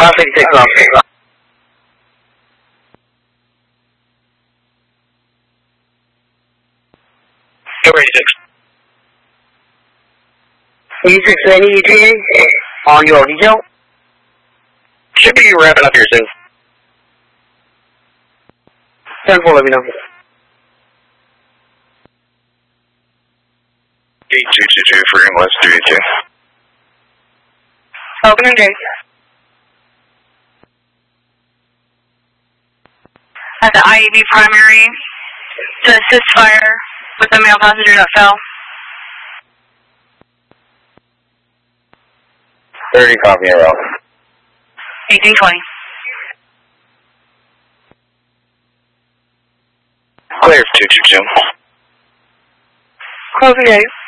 566 off. Go 86. 86 any ETA on your detail? Should be wrapping up here soon. 10-4, let me know. 8222 for West 32. Open and gate. At the IEB primary to assist fire with the male passenger that fell. 30, copy, arrow. 1820. Clear 222. Closing gate.